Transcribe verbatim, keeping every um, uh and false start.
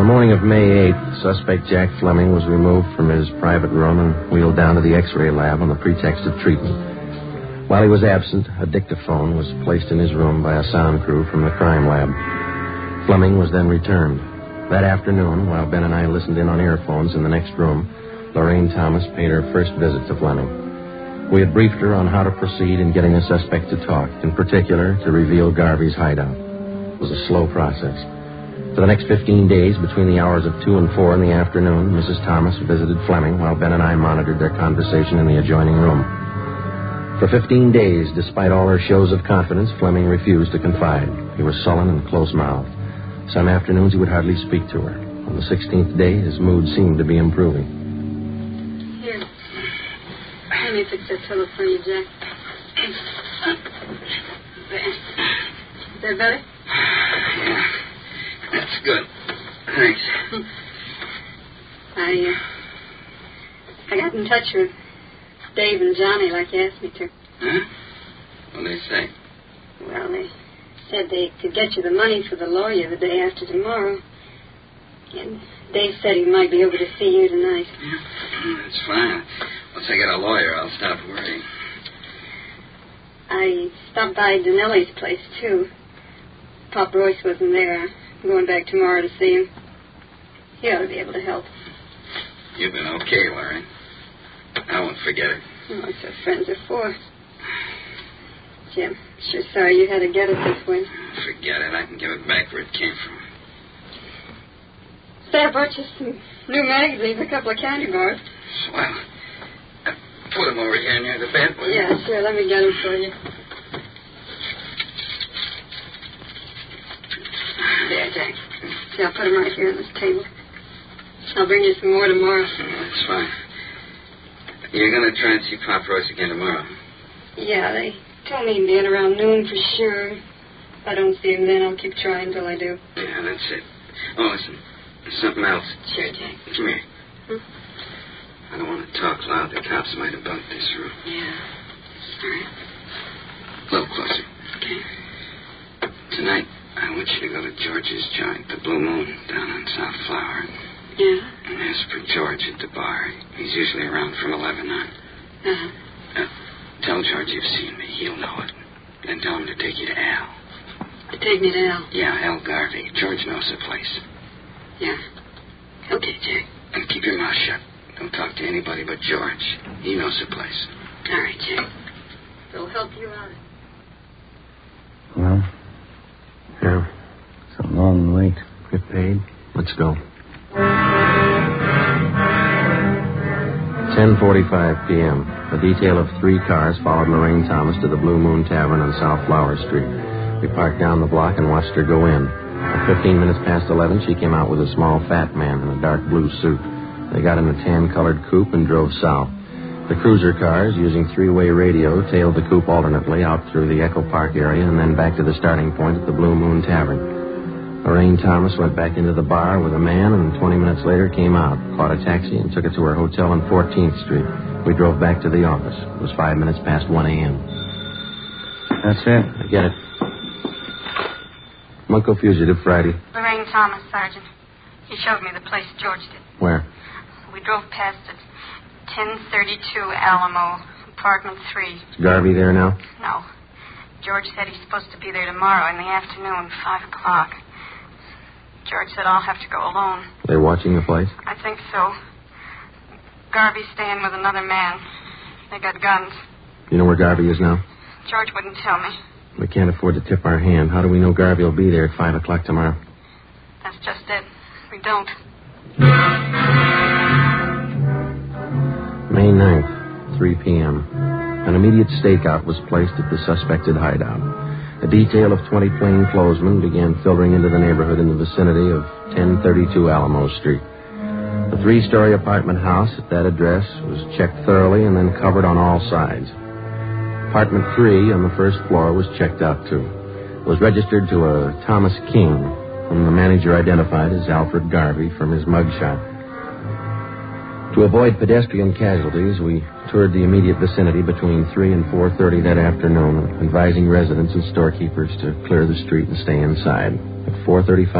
the morning of May eighth, suspect Jack Fleming was removed from his private room and wheeled down to the X-ray lab on the pretext of treatment. While he was absent, a dictaphone was placed in his room by a sound crew from the crime lab. Fleming was then returned. That afternoon, while Ben and I listened in on earphones in the next room, Lorraine Thomas paid her first visit to Fleming. We had briefed her on how to proceed in getting the suspect to talk, in particular, to reveal Garvey's hideout. It was a slow process. For the next fifteen days, between the hours of two and four in the afternoon, Missus Thomas visited Fleming while Ben and I monitored their conversation in the adjoining room. For fifteen days, despite all her shows of confidence, Fleming refused to confide. He was sullen and close-mouthed. Some afternoons he would hardly speak to her. On the sixteenth day, his mood seemed to be improving. Here. Let me fix that pillow for you, Jack. Is that better? Yeah. That's good. Thanks. I, uh, I got in touch with Dave and Johnny like you asked me to. Huh? What'd they say? Well, they said they could get you the money for the lawyer the day after tomorrow. And Dave said he might be over to see you tonight. Yeah, that's fine. Once I get a lawyer, I'll stop worrying. I stopped by Danelli's place, too. Pop Royce wasn't there. I'm going back tomorrow to see him. He ought to be able to help. You've been okay, Larry. I won't forget it. Oh, that's what friends are for. Jim, sure sorry you had to get it this way. Forget it. I can give it back where it came from. Say, I brought you some new magazines, a couple of candy bars. Swell. Uh, put them over here near the bed, will you? Yeah, sure. Let me get them for you. There, Jack. See, I'll put them right here on this table. I'll bring you some more tomorrow. That's fine. You're going to try and see Pop Royce again tomorrow? Yeah, they told me he'd be in around noon for sure. If I don't see him then, I'll keep trying till I do. Yeah, that's it. Oh, listen. There's something else. Sure, Jack. Come here. Hmm? I don't want to talk loud. The cops might have bugged this room. Yeah. All right. A little closer. Okay. Tonight, I want you to go to George's joint, the Blue Moon, down on South Flower. Yeah? And ask for George at the bar. He's usually around from eleven on. Uh-huh. Uh, tell George you've seen me. He'll know it. Then tell him to take you to Al. To take me to Al? Yeah, Al Garvey. George knows the place. Yeah. Okay, Jack. And keep your mouth shut. Don't talk to anybody but George. He knows the place. All right, Jack. They'll help you out. Well, yeah. It's a long wait. Get paid. Let's go. ten forty-five p.m. A detail of three cars followed Lorraine Thomas to the Blue Moon Tavern on South Flower Street. We parked down the block and watched her go in. At fifteen minutes past eleven, she came out with a small fat man in a dark blue suit. They got in a tan-colored coupe and drove south. The cruiser cars, using three-way radio, tailed the coupe alternately out through the Echo Park area and then back to the starting point at the Blue Moon Tavern. Lorraine Thomas went back into the bar with a man and twenty minutes later came out, caught a taxi, and took it to her hotel on fourteenth Street. We drove back to the office. It was five minutes past one a.m. That's it. I get it. Munko Fugitive, Friday. Lorraine Thomas, Sergeant. He showed me the place George did. Where? We drove past it. ten thirty-two Alamo, apartment three. Is Garvey there now? No. George said he's supposed to be there tomorrow in the afternoon, five o'clock. George said I'll have to go alone. They're watching the place? I think so. Garvey's staying with another man. They got guns. You know where Garvey is now? George wouldn't tell me. We can't afford to tip our hand. How do we know Garvey will be there at five o'clock tomorrow? That's just it. We don't. May ninth, three p.m. An immediate stakeout was placed at the suspected hideout. A detail of twenty plainclothesmen began filtering into the neighborhood in the vicinity of ten thirty-two Alamo Street. The three-story apartment house at that address was checked thoroughly and then covered on all sides. Apartment three on the first floor was checked out, too. It was registered to a Thomas King, whom the manager identified as Alfred Garvey from his mugshot. To avoid pedestrian casualties, we toured the immediate vicinity between three and four thirty that afternoon, advising residents and storekeepers to clear the street and stay inside. At four thirty-five